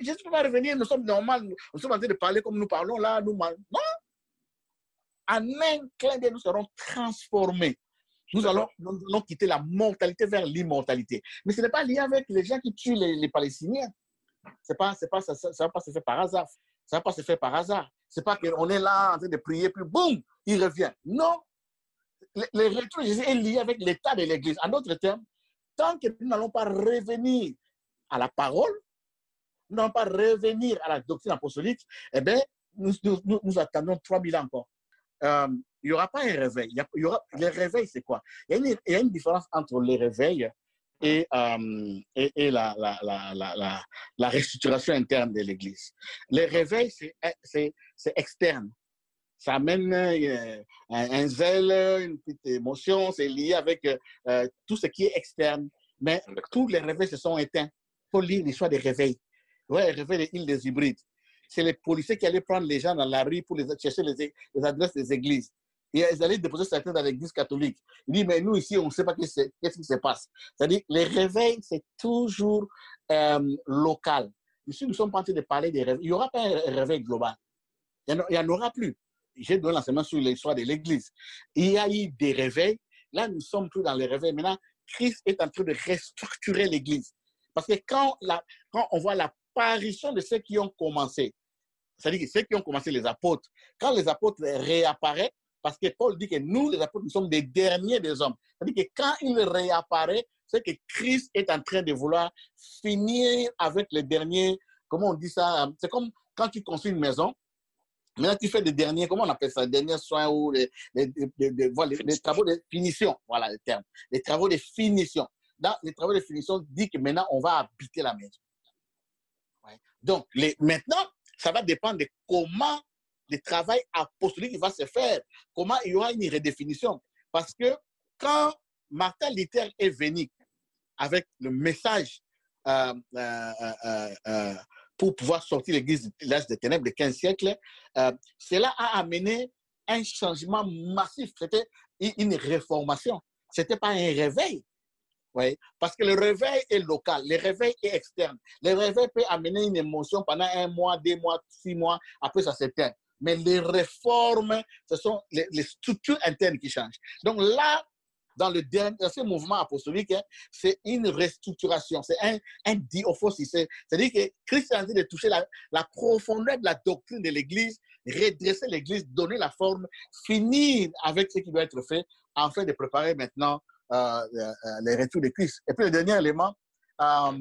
Jésus ne peut pas revenir, nous sommes normaux, nous sommes en train de parler comme nous parlons là, non. En un clin d'œil, nous serons transformés. Nous allons quitter la mortalité vers l'immortalité. Mais ce n'est pas lié avec les gens qui tuent les Palestiniens. Ça ne va pas se faire par hasard. Ça ne va pas se faire par hasard. Ce n'est pas qu'on est là en train de prier, puis boum, il revient. Non. Le retour de Jésus est lié avec l'état de l'Église. En d'autres termes, tant que nous n'allons pas revenir à la parole, nous n'allons pas revenir à la doctrine apostolique, eh bien, nous attendons 3000 ans encore. Il n'y aura pas un réveil. Les réveils, c'est quoi? Il y a une différence entre les réveils et la restructuration interne de l'Église. Les réveils, c'est externe. Ça amène un zèle, une petite émotion, c'est lié avec tout ce qui est externe. Mais tous les réveils se sont éteints. Il faut lire l'histoire des réveils. Ouais, les réveils des îles des Hybrides. C'est les policiers qui allaient prendre les gens dans la rue pour chercher les adresses des églises. Et ils allaient déposer certains dans l'église catholique. Il dit, mais nous ici, on ne sait pas qu'est-ce qui se passe. C'est-à-dire, les réveils, c'est toujours local. Ici, nous sommes en train de parler des réveils. Il n'y aura pas un réveil global. Il n'y en aura plus. J'ai donné l'enseignement sur l'histoire de l'église. Il y a eu des réveils. Là, nous sommes plus dans les réveils. Maintenant, Christ est en train de restructurer l'église. Parce que quand on voit l'apparition de ceux qui ont commencé, c'est-à-dire que ceux qui ont commencé les apôtres, quand les apôtres réapparaissent, parce que Paul dit que nous, les apôtres, nous sommes des derniers des hommes. C'est-à-dire que quand il réapparaît, c'est que Christ est en train de vouloir finir avec les derniers, comment on dit ça? C'est comme quand tu construis une maison, maintenant tu fais des derniers, comment on appelle ça? Les derniers soins ou les travaux de finition. Voilà le terme. Les travaux de finition. Dans les travaux de finition, dit que maintenant on va habiter la maison. Ouais. Donc, maintenant, ça va dépendre de comment le travail apostolique va se faire, comment il y aura une redéfinition. Parce que quand Martin Luther est venu avec le message pour pouvoir sortir l'Église de l'âge des ténèbres du 15e siècle, cela a amené un changement massif. C'était une réformation. Ce n'était pas un réveil. Oui, parce que le réveil est local, le réveil est externe. Le réveil peut amener une émotion pendant 1 mois, 2 mois, 6 mois, après ça s'éteint. Mais les réformes, ce sont les structures internes qui changent. Donc là, dans ce mouvement apostolique, c'est une restructuration, c'est un diophosis. C'est-à-dire que Christ est en train de toucher la profondeur de la doctrine de l'Église, redresser l'Église, donner la forme, finir avec ce qui doit être fait, afin de préparer maintenant les retours de Christ. Et puis le dernier élément, dans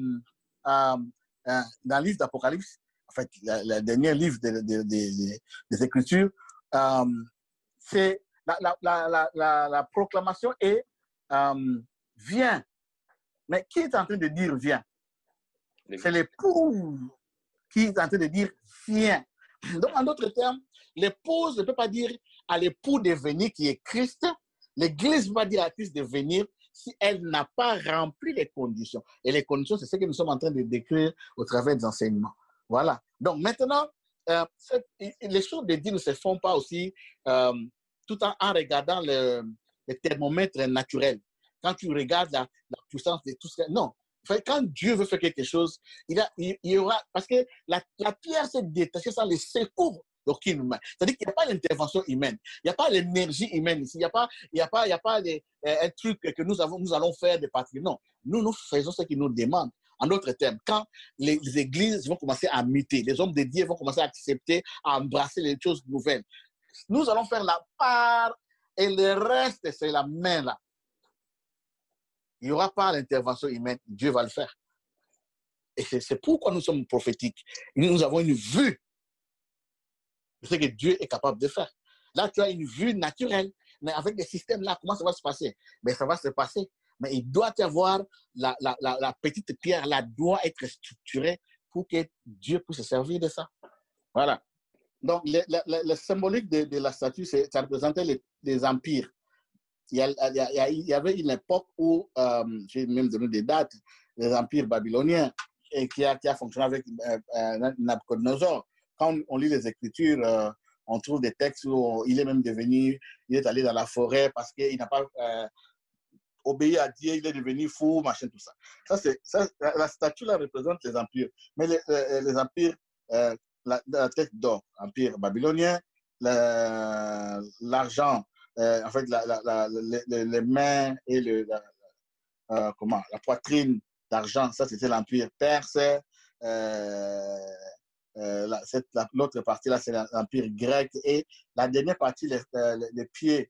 le livre d'Apocalypse, en fait, le dernier livre des Écritures, c'est la proclamation est viens. Mais qui est en train de dire viens? C'est l'époux qui est en train de dire viens. Donc, en d'autres termes, l'épouse ne peut pas dire à l'époux de venir qui est Christ. L'Église va dire à Christ de venir si elle n'a pas rempli les conditions. Et les conditions, c'est ce que nous sommes en train de décrire au travers des enseignements. Voilà. Donc maintenant, les choses de Dieu ne se font pas aussi tout en regardant le thermomètre naturel. Quand tu regardes la puissance de tout ça, non. Quand Dieu veut faire quelque chose, il y aura... Parce que la pierre s'est détachée sans les secours d'aucune humain. C'est-à-dire qu'il n'y a pas l'intervention humaine. Il n'y a pas l'énergie humaine ici. Il n'y a pas un truc que nous allons faire de partir. Non. Nous faisons ce qu'il nous demande. En d'autres termes, quand les églises vont commencer à muter, les hommes de Dieu vont commencer à accepter, à embrasser les choses nouvelles, nous allons faire la part et le reste, c'est la main là. Il n'y aura pas l'intervention humaine. Dieu va le faire. Et c'est pourquoi nous sommes prophétiques. Nous avons une vue de ce que Dieu est capable de faire. Là, tu as une vue naturelle. Mais avec les systèmes là, comment ça va se passer? Mais ça va se passer. Mais il doit y avoir la petite pierre là, doit être structurée pour que Dieu puisse se servir de ça. Voilà. Donc, le symbolique de la statue, ça représentait les empires. Il y avait une époque où, j'ai même donné des dates, les empires babyloniens, et qui a fonctionné avec Nabucodonosor. Quand on lit les Écritures, on trouve des textes où il est même devenu, il est allé dans la forêt parce qu'il n'a pas obéit à Dieu, il est devenu fou, machin, tout ça. La statue là représente les empires. Mais les empires, la tête d'or, empire babylonien, l'argent, en fait, les mains et la poitrine d'argent, ça c'était l'empire perse. L'autre partie là, c'est l'empire grec. Et la dernière partie, les pieds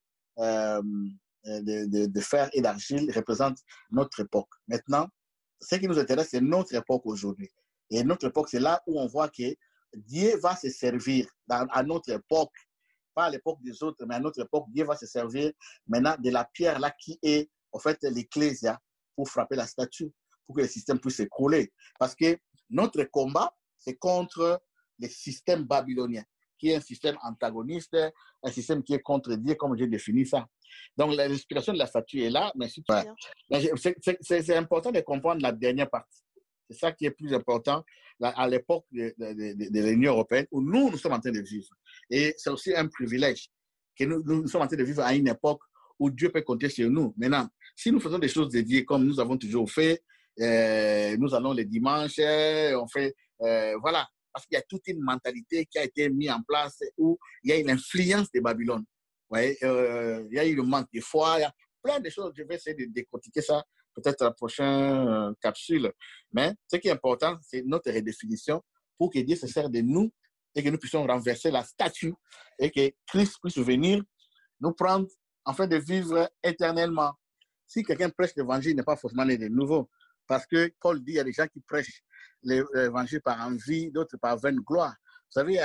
de fer et d'argile représentent notre époque. Maintenant, ce qui nous intéresse, c'est notre époque aujourd'hui. Et notre époque, c'est là où on voit que Dieu va se servir à notre époque, pas à l'époque des autres, mais à notre époque, Dieu va se servir maintenant de la pierre là qui est, en fait, l'ecclésia pour frapper la statue, pour que le système puisse s'écrouler. Parce que notre combat, c'est contre le système babylonien, qui est un système antagoniste, un système qui est contre Dieu, comme j'ai défini ça. Donc, l'inspiration de la statue est là, mais c'est important de comprendre la dernière partie. C'est ça qui est plus important à l'époque de l'Union européenne où nous sommes en train de vivre. Et c'est aussi un privilège que nous sommes en train de vivre à une époque où Dieu peut compter sur nous. Maintenant, si nous faisons des choses dédiées comme nous avons toujours fait, nous allons les dimanches, on fait, voilà, parce qu'il y a toute une mentalité qui a été mise en place où il y a une influence de Babylone. Ouais, il y a eu le manque de foi, il y a plein de choses. Je vais essayer de décortiquer ça peut-être à la prochaine capsule. Mais ce qui est important, c'est notre redéfinition pour que Dieu se serve de nous et que nous puissions renverser la statue et que Christ puisse venir nous prendre afin de vivre éternellement. Si quelqu'un prêche l'évangile, il n'est pas forcément né de nouveau. Parce que Paul dit, il y a des gens qui prêchent l'évangile par envie, d'autres par vaine gloire. Vous savez,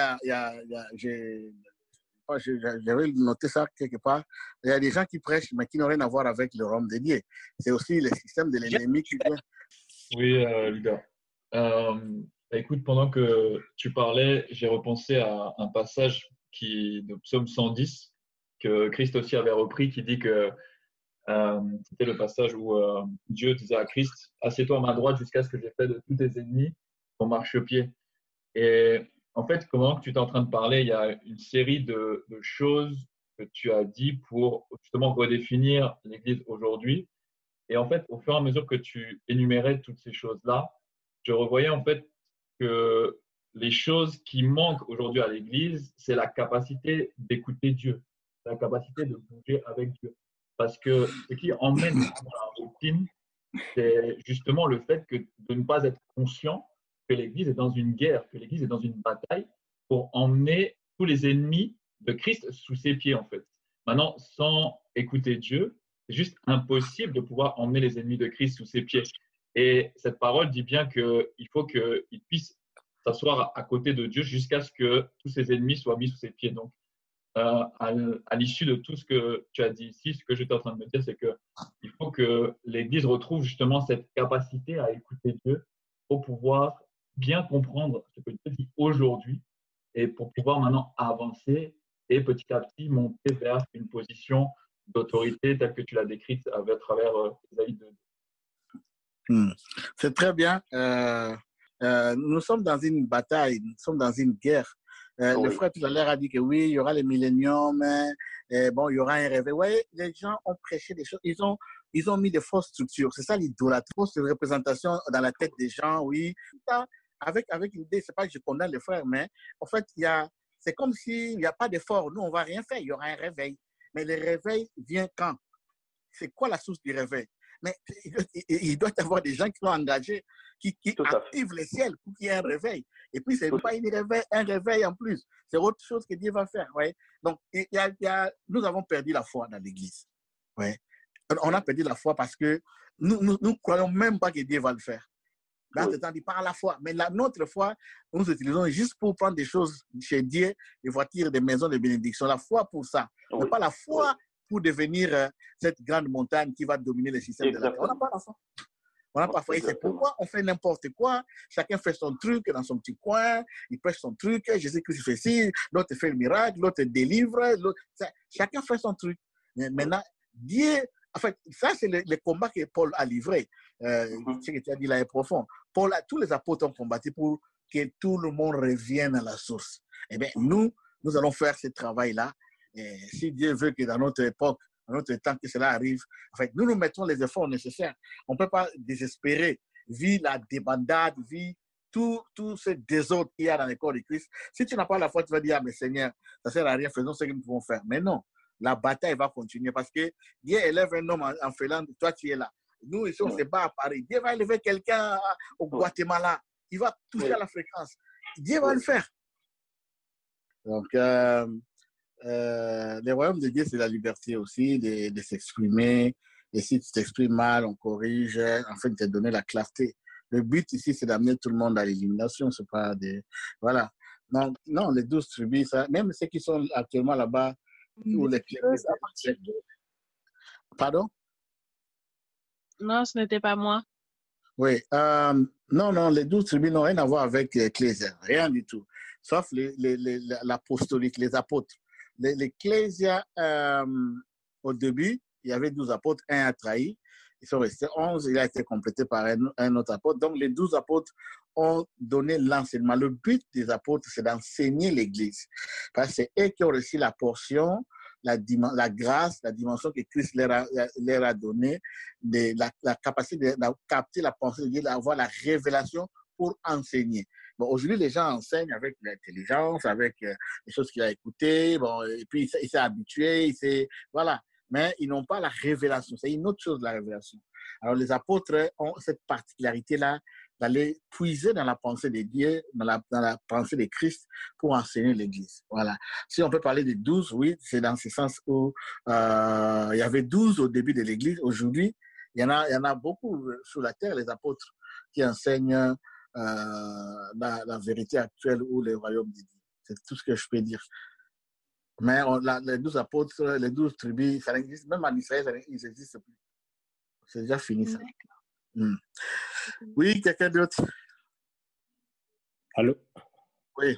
j'avais noté ça quelque part. Il y a des gens qui prêchent, mais qui n'ont rien à voir avec le royaume de Dieu. C'est aussi le système de l'ennemi qui vient. Oui, Luda. Écoute, pendant que tu parlais, j'ai repensé à un passage de Psaume 110 que Christ aussi avait repris, qui dit que c'était le passage où Dieu disait à Christ, assieds-toi à ma droite jusqu'à ce que j'ai fait de tous tes ennemis ton marchepied. Et en fait, comment tu es en train de parler, il y a une série de choses que tu as dit pour justement redéfinir l'Église aujourd'hui. Et en fait, au fur et à mesure que tu énumérais toutes ces choses-là, je revoyais en fait que les choses qui manquent aujourd'hui à l'Église, c'est la capacité d'écouter Dieu, la capacité de bouger avec Dieu. Parce que ce qui emmène dans la routine, c'est justement le fait de ne pas être conscient que l'Église est dans une guerre, que l'Église est dans une bataille pour emmener tous les ennemis de Christ sous ses pieds, en fait. Maintenant, sans écouter Dieu, c'est juste impossible de pouvoir emmener les ennemis de Christ sous ses pieds. Et cette parole dit bien qu'il faut qu'il puisse s'asseoir à côté de Dieu jusqu'à ce que tous ses ennemis soient mis sous ses pieds. Donc, à l'issue de tout ce que tu as dit ici, ce que j'étais en train de me dire, c'est qu'il faut que l'Église retrouve justement cette capacité à écouter Dieu pour pouvoir bien comprendre ce que Dieu dit aujourd'hui et pour pouvoir maintenant avancer et petit à petit monter vers une position d'autorité telle que tu l'as décrite à travers Ésaïe 2. C'est très bien. Nous sommes dans une bataille, nous sommes dans une guerre. Le frère tout à l'heure a dit que oui, il y aura le millénium, bon, il y aura un réveil. Oui, les gens ont prêché des choses, ils ont mis des fausses structures. C'est ça l'idolâtrie, fausse représentation dans la tête des gens, oui. Ça, avec l'idée, c'est pas que je condamne les frères, mais en fait, c'est comme s'il n'y a pas d'effort. Nous, on ne va rien faire, il y aura un réveil. Mais le réveil vient quand? C'est quoi la source du réveil? Mais il doit y avoir des gens qui sont engagés, qui activent le ciel pour qu'il y ait un réveil. Et puis, ce n'est pas un réveil en plus. C'est autre chose que Dieu va faire. Ouais. Donc, nous avons perdu la foi dans l'Église. Ouais. On a perdu la foi parce que nous ne croyons même pas que Dieu va le faire. Dans ce temps, il dit par la foi. Mais notre foi, nous utilisons juste pour prendre des choses chez Dieu, des voitures, des maisons de bénédiction. La foi pour ça. Mais pas la foi pour devenir cette grande montagne qui va dominer le système de la terre. On n'a pas la foi. On n'a pas la foi. Et c'est pourquoi on fait n'importe quoi. Chacun fait son truc dans son petit coin. Il prêche son truc. Jésus-Christ fait ci. L'autre fait le miracle. L'autre délivre. Chacun fait son truc. Mais maintenant, Dieu... En fait, ça, c'est le combat que Paul a livré. Ce que tu as dit là est profond. Tous les apôtres ont combattu pour que tout le monde revienne à la source. Eh bien, nous allons faire ce travail-là. Et si Dieu veut que dans notre époque, en notre temps que cela arrive. En fait, nous mettons les efforts nécessaires. On ne peut pas désespérer, vu la débandade, vu tout ce désordre qu'il y a dans les corps de Christ. Si tu n'as pas la foi, tu vas dire, ah, mais Seigneur, ça ne sert à rien, faisons ce que nous pouvons faire. Mais non, la bataille va continuer parce que Dieu élève un homme en Finlande, toi tu es là. Nous, ici, on se bat à Paris. Dieu va élever quelqu'un au Guatemala. Il va toucher à la fréquence. Dieu va le faire. Donc, le royaume de Dieu, c'est la liberté aussi de s'exprimer. Et si tu t'exprimes mal, on corrige, afin de te donner la clarté. Le but ici, c'est d'amener tout le monde à l'élimination. C'est pas des... Voilà. Non, les 12 tribus, ça, même ceux qui sont actuellement là-bas, ou les... Pardon? Non, ce n'était pas moi. Oui. Non, les 12 tribus n'ont rien à voir avec l'Ecclésia. Rien du tout. Sauf l'apostolique, les apôtres. L'Ecclésia, au début, il y avait 12 apôtres, un a trahi. Ils sont restés 11, il a été complété par un autre apôtre. Donc, les 12 apôtres ont donné l'enseignement. Le but des apôtres, c'est d'enseigner l'Église. Parce que c'est eux qui ont reçu la portion, la grâce, la dimension que Christ leur a donnée, la capacité de capter la pensée de Dieu, d'avoir la révélation pour enseigner. Bon, aujourd'hui, les gens enseignent avec l'intelligence, avec les choses qu'il a écoutées, bon, et puis il s'est habitué, voilà. Mais ils n'ont pas la révélation. C'est une autre chose, la révélation. Alors, les apôtres ont cette particularité-là d'aller puiser dans la pensée de Dieu, dans la pensée de Christ pour enseigner l'Église. Voilà. Si on peut parler des 12, oui, c'est dans ce sens où il y avait 12 au début de l'Église. Aujourd'hui, il y en a beaucoup sur la terre, les apôtres, qui enseignent la vérité actuelle ou le royaume de Dieu. C'est tout ce que je peux dire. Mais les 12 apôtres, les 12 tribus, ça n'existe même en Israël, ils n'existent plus. C'est déjà fini ça. Oui, quelqu'un d'autre? Allô? Oui.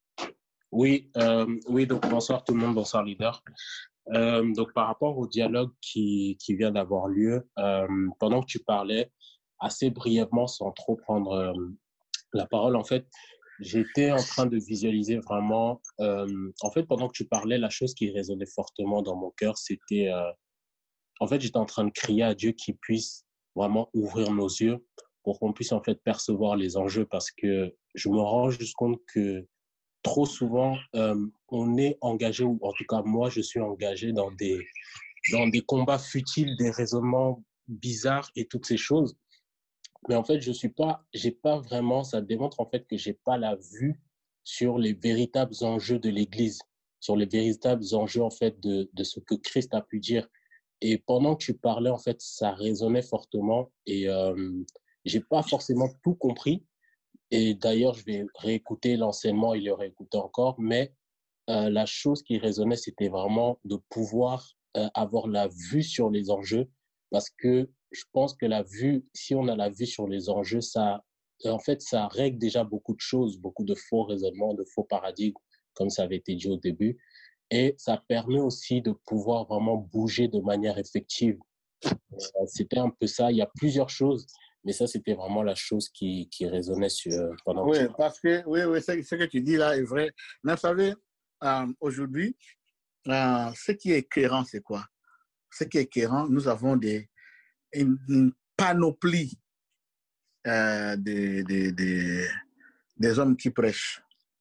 Oui, donc bonsoir tout le monde, bonsoir leader. Donc par rapport au dialogue qui vient d'avoir lieu, pendant que tu parlais, assez brièvement, sans trop prendre la parole, en fait, j'étais en train de visualiser vraiment, en fait, pendant que tu parlais, la chose qui résonnait fortement dans mon cœur, c'était, en fait, j'étais en train de crier à Dieu qu'il puisse vraiment ouvrir nos yeux pour qu'on puisse en fait percevoir les enjeux, parce que je me rends juste compte que trop souvent, on est engagé, ou en tout cas moi, je suis engagé dans des combats futiles, des raisonnements bizarres et toutes ces choses. Mais en fait, j'ai pas vraiment, ça démontre en fait que j'ai pas la vue sur les véritables enjeux de l'Église, sur les véritables enjeux en fait de ce que Christ a pu dire. Et pendant que tu parlais, en fait, ça résonnait fortement et j'ai pas forcément tout compris. Et d'ailleurs, je vais réécouter l'enseignement et le réécouter encore. Mais la chose qui résonnait, c'était vraiment de pouvoir avoir la vue sur les enjeux, parce que je pense que la vue, si on a la vue sur les enjeux, ça, en fait, ça règle déjà beaucoup de choses, beaucoup de faux raisonnements, de faux paradigmes, comme ça avait été dit au début. Et ça permet aussi de pouvoir vraiment bouger de manière effective. C'était un peu ça. Il y a plusieurs choses, mais ça, c'était vraiment la chose qui résonnait pendant Oui, parce que ce que tu dis là est vrai. Mais vous savez, aujourd'hui, ce qui est éclairant, c'est quoi? Ce qui est éclairant, nous avons une panoplie des hommes qui prêchent,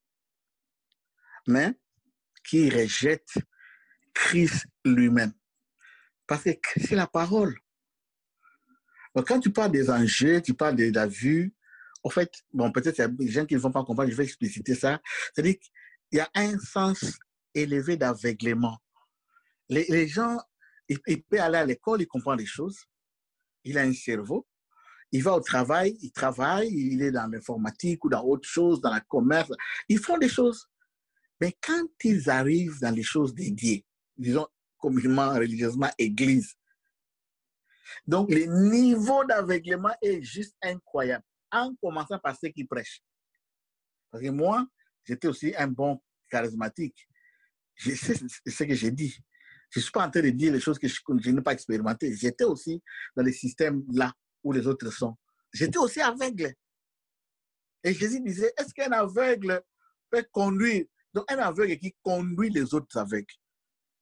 mais qui rejettent Christ lui-même. Parce que c'est la parole. Donc, quand tu parles des enjeux, tu parles de la vue, en fait, bon, peut-être il y a des gens qui ne vont pas comprendre, je vais expliciter ça. C'est-à-dire qu'il y a un sens élevé d'aveuglement. Les gens, il peut aller à l'école, il comprend les choses, il a un cerveau, il va au travail, il travaille, il est dans l'informatique ou dans autre chose, dans le commerce, ils font des choses. Mais quand ils arrivent dans les choses dédiées, disons communément, religieusement, église, donc le niveau d'aveuglement est juste incroyable, en commençant par ceux qui prêchent. Parce que moi, j'étais aussi un bon charismatique. Je sais ce que j'ai dit. Je ne suis pas en train de dire les choses que je n'ai pas expérimentées. J'étais aussi dans les systèmes là où les autres sont. J'étais aussi aveugle. Et Jésus disait, est-ce qu'un aveugle peut conduire? Donc un aveugle qui conduit les autres aveugles.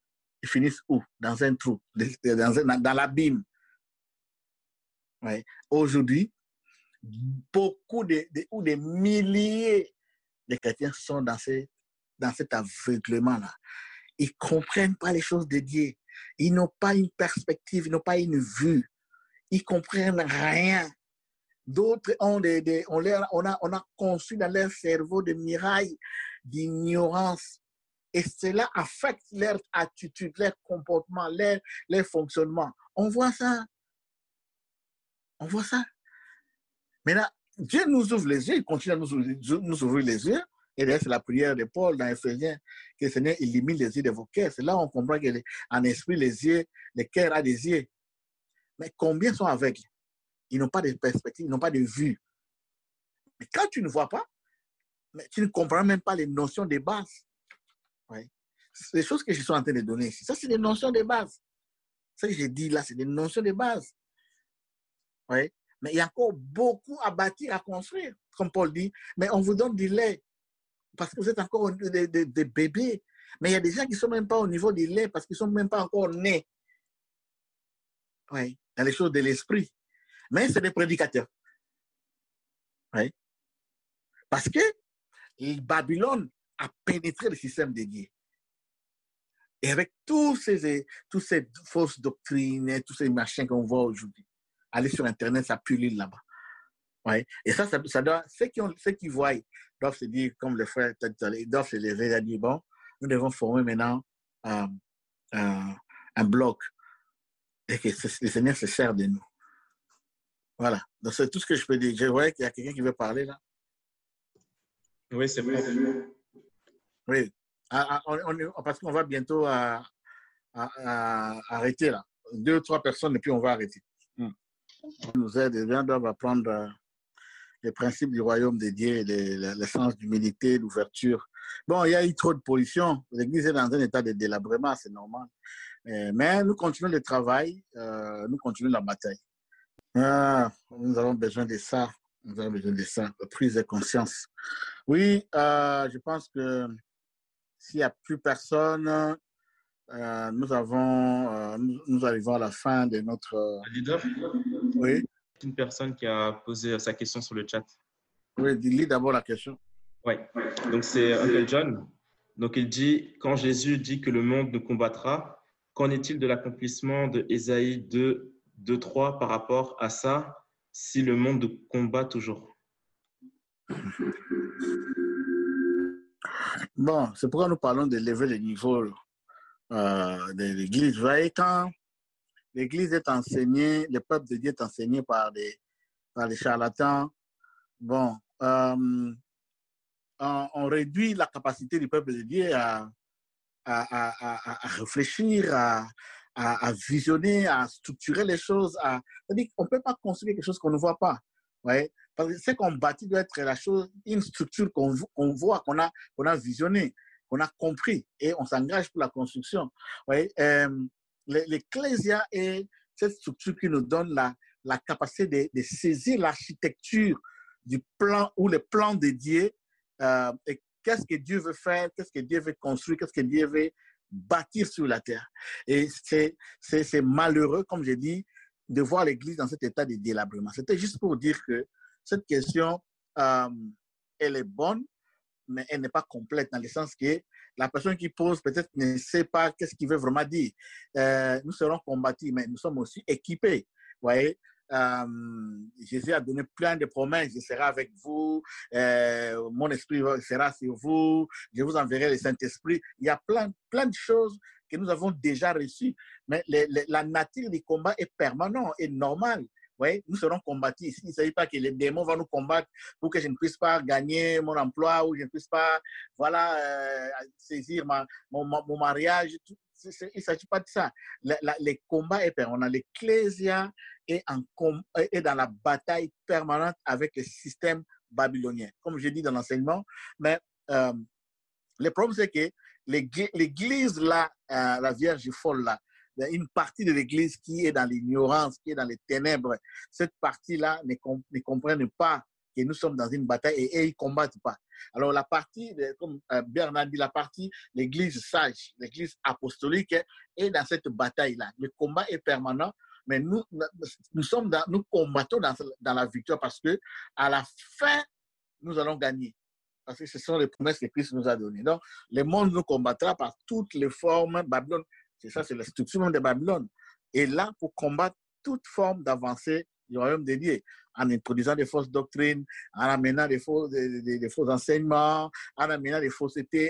ils finissent où? Dans un trou, dans l'abîme. Ouais. Aujourd'hui, beaucoup ou des milliers de chrétiens sont dans cet aveuglement-là. Ils ne comprennent pas les choses de Dieu. Ils n'ont pas une perspective, ils n'ont pas une vue. Ils ne comprennent rien. D'autres ont on a conçu dans leur cerveau des murailles d'ignorance. Et cela affecte leur attitude, leur comportement, leur fonctionnement. On voit ça. On voit ça. Maintenant, Dieu nous ouvre les yeux, il continue à nous ouvrir les yeux. Et d'ailleurs, c'est la prière de Paul dans Éphésiens, que le Seigneur illumine les yeux de vos cœurs. C'est là où on comprend qu'en esprit, le cœur a des yeux. Mais combien sont aveugles? Ils n'ont pas de perspective, ils n'ont pas de vue. Mais quand tu ne vois pas, mais tu ne comprends même pas les notions de base. Ouais. Les choses que je suis en train de donner ici, ça, c'est des notions de base. Ce que j'ai dit là, c'est des notions de base. Ouais. Mais il y a encore beaucoup à bâtir, à construire, comme Paul dit. Mais on vous donne du lait parce que vous êtes encore des bébés. Mais il y a des gens qui ne sont même pas au niveau du lait parce qu'ils ne sont même pas encore nés. Ouais. Dans les choses de l'esprit. Mais c'est des prédicateurs. Ouais. Parce que Babylone a pénétré le système de Dieu. Et avec toutes ces fausses doctrines, tous ces machins qu'on voit aujourd'hui, aller sur Internet, ça pullule là-bas. Ouais. Et ça doit, ceux qui voient doivent se dire, comme le frère, ils doivent se lever et dire, bon, nous devons former maintenant un bloc et que le Seigneur se sert de nous. Voilà. Donc, c'est tout ce que je peux dire. Je vois qu'il y a quelqu'un qui veut parler là. Oui, c'est vrai. Oui. Parce qu'on va bientôt arrêter là. 2 ou 3 personnes et puis on va arrêter. Nous aide, les gens doivent apprendre les principes du royaume de Dieu, l'essence d'humilité, d'ouverture. Bon, il y a eu trop de pollution. L'Église est dans un état de délabrement, c'est normal. Mais nous continuons le travail, nous continuons la bataille. Nous avons besoin de ça. Nous avons besoin de ça, de prise de conscience. Oui, je pense que s'il n'y a plus personne, nous arrivons à la fin de notre... Leader, Oui. une personne qui a posé sa question sur le chat. Oui, lis d'abord la question. Oui, donc c'est Uncle John. Donc il dit, quand Jésus dit que le monde nous combattra, qu'en est-il de l'accomplissement de Ésaïe 2:3 par rapport à ça, si le monde nous combat toujours? Bon, c'est pourquoi nous parlons de lever le niveau de l'Église. Vous voyez, quand l'Église est enseignée, le peuple de Dieu est enseigné par des charlatans, bon, on réduit la capacité du peuple de Dieu à réfléchir, à visionner, à structurer les choses. C'est-à-dire qu'on ne peut pas construire quelque chose qu'on ne voit pas. Ouais? Parce que ce qu'on bâtit doit être une structure qu'on voit, qu'on a visionné, qu'on a compris, et on s'engage pour la construction. Ouais? L'Ecclésia est cette structure qui nous donne la capacité de saisir l'architecture du plan ou le plan de Dieu, et qu'est-ce que Dieu veut faire, qu'est-ce que Dieu veut construire, qu'est-ce que Dieu veut bâtir sur la terre. Et c'est malheureux, comme j'ai dit, de voir l'Église dans cet état de délabrement. C'était juste pour dire que cette question, elle est bonne, mais elle n'est pas complète, dans le sens que la personne qui pose peut-être ne sait pas qu'est-ce qu'il veut vraiment dire. Nous serons combattus, mais nous sommes aussi équipés. Vous voyez? Jésus a donné plein de promesses. Je serai avec vous, mon esprit sera sur vous, je vous enverrai le Saint-Esprit. Il y a plein de choses que nous avons déjà reçues, mais la nature du combat est permanente et normale. Oui, nous serons combattus. Il ne s'agit pas que les démons vont nous combattre pour que je ne puisse pas gagner mon emploi ou je ne puisse pas saisir mon mariage. Il ne s'agit pas de ça. Les combats est permanent. L'Ecclésia est dans la bataille permanente avec le système babylonien, comme je dis dans l'enseignement. Mais le problème, c'est que l'Église, là, la Vierge folle, là, une partie de l'Église qui est dans l'ignorance, qui est dans les ténèbres, cette partie-là ne comprennent pas que nous sommes dans une bataille et ils ne combattent pas. Alors, la partie, comme Bernard dit, la partie, l'église sage, l'église apostolique est dans cette bataille-là. Le combat est permanent, mais nous combattons dans la victoire parce que à la fin, nous allons gagner. Parce que ce sont les promesses que Christ nous a données. Donc, le monde nous combattra par toutes les formes. Babylone, c'est ça, c'est la structure même de Babylone. Et là, pour combattre toute forme d'avancée du royaume de Dieu, en introduisant des fausses doctrines, en amenant des faux enseignements, en amenant des faussetés,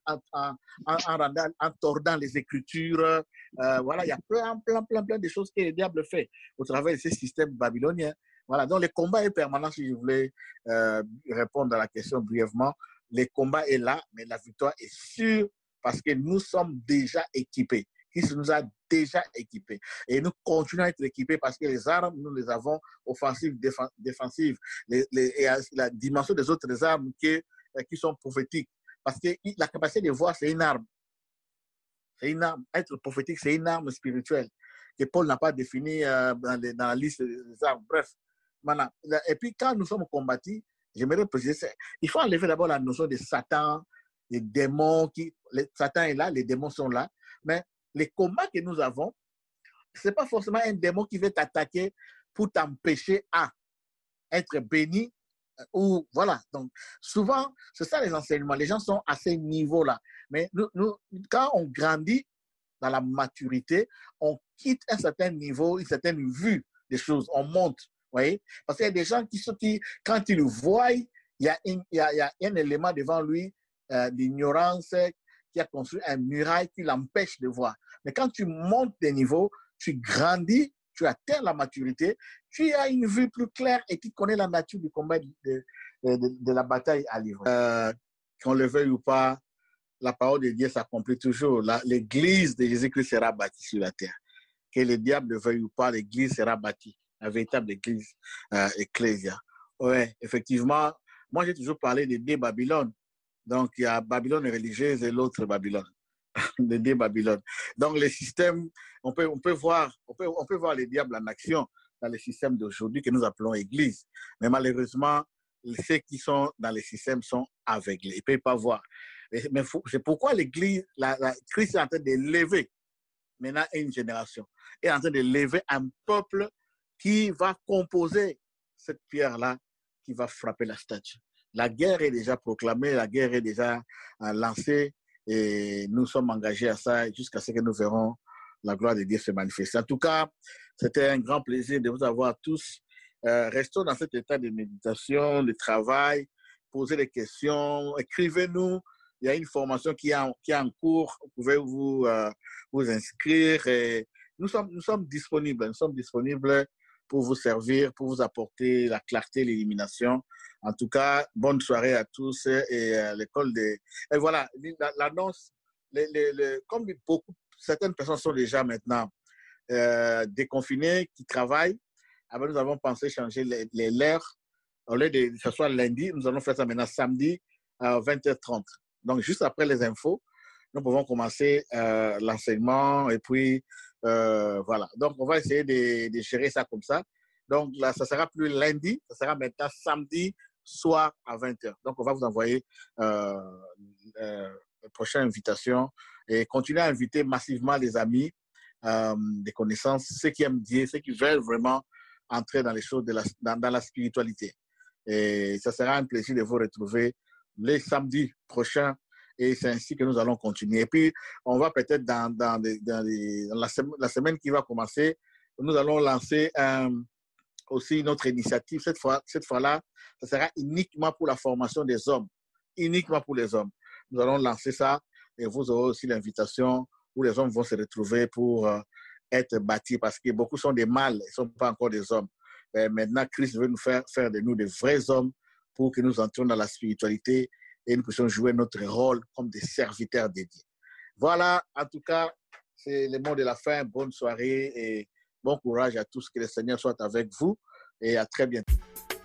en tordant les Écritures. Voilà, il y a plein de choses que le diable fait au travers de ces systèmes babyloniens. Voilà, donc le combat est permanent, si je voulais répondre à la question brièvement. Le combat est là, mais la victoire est sûre parce que nous sommes déjà équipés. Christ nous a déjà équipés. Et nous continuons à être équipés parce que les armes, nous les avons offensives, défensives. Et la dimension des autres armes qui sont prophétiques. Parce que la capacité de voir, c'est une arme. C'est une arme. Être prophétique, c'est une arme spirituelle que Paul n'a pas définie dans la liste des armes. Bref. Voilà. Et puis, quand nous sommes combattus, j'aimerais préciser, il faut enlever d'abord la notion de Satan, des démons. Satan est là, les démons sont là. Mais les combats que nous avons, ce n'est pas forcément un démon qui veut t'attaquer pour t'empêcher à être béni. Ou voilà. Donc, souvent, c'est ça les enseignements. Les gens sont à ce niveau-là. Mais quand on grandit dans la maturité, on quitte un certain niveau, une certaine vue des choses. On monte. Voyez? Parce qu'il y a des gens qui quand ils le voient, il y a un élément devant lui d'ignorance qui a construit un muraille qui l'empêche de voir. Mais quand tu montes des niveaux, tu grandis, tu atteins la maturité, tu as une vue plus claire et tu connais la nature du combat de la bataille à livrer. Qu'on le veuille ou pas, la parole de Dieu s'accomplit toujours. L'église de Jésus-Christ sera bâtie sur la terre. Que le diable le veuille ou pas, l'église sera bâtie. La véritable église ecclésia. Oui, effectivement, moi j'ai toujours parlé des deux Babylone. Donc il y a Babylone religieuse et l'autre Babylone. Les deux Babylone. Donc les systèmes, on peut voir les diables en action dans les systèmes d'aujourd'hui que nous appelons église. Mais malheureusement, ceux qui sont dans les systèmes sont aveuglés. Ils ne peuvent pas voir. Mais c'est pourquoi l'église, Christ est en train de lever maintenant une génération. Il est en train de lever un peuple qui va composer cette pierre-là, qui va frapper la statue. La guerre est déjà proclamée, la guerre est déjà lancée, et nous sommes engagés à ça jusqu'à ce que nous verrons la gloire de Dieu se manifester. En tout cas, c'était un grand plaisir de vous avoir tous. Restons dans cet état de méditation, de travail, posez des questions, écrivez-nous. Il y a une formation qui est en cours, vous pouvez vous inscrire. Et nous sommes disponibles pour vous servir, pour vous apporter la clarté, l'illumination. En tout cas, bonne soirée à tous et l'école de... Et voilà, l'annonce, comme certaines personnes sont déjà maintenant déconfinées, qui travaillent, alors nous avons pensé changer l'heure. Au lieu de que ce soit lundi, nous allons faire ça maintenant samedi à 20h30. Donc, juste après les infos, nous pouvons commencer l'enseignement et puis voilà. Donc, on va essayer de gérer ça comme ça. Donc, là, ça sera plus lundi, ça sera maintenant samedi soir à 20h. Donc, on va vous envoyer la prochaine invitation et continuer à inviter massivement les amis, des connaissances, ceux qui aiment Dieu, ceux qui veulent vraiment entrer dans les choses dans la spiritualité. Et ça sera un plaisir de vous retrouver les samedis prochains. Et c'est ainsi que nous allons continuer. Et puis, on va peut-être dans la semaine qui va commencer, nous allons lancer aussi notre initiative. Cette fois-là, ça sera uniquement pour la formation des hommes. Uniquement pour les hommes. Nous allons lancer ça et vous aurez aussi l'invitation où les hommes vont se retrouver pour être bâtis parce que beaucoup sont des mâles, ils ne sont pas encore des hommes. Et maintenant, Christ veut nous faire de nous des vrais hommes pour que nous entrions dans la spiritualité et nous puissions jouer notre rôle comme des serviteurs dédiés. Voilà, en tout cas, c'est le mot de la fin. Bonne soirée et bon courage à tous. Que le Seigneur soit avec vous et à très bientôt.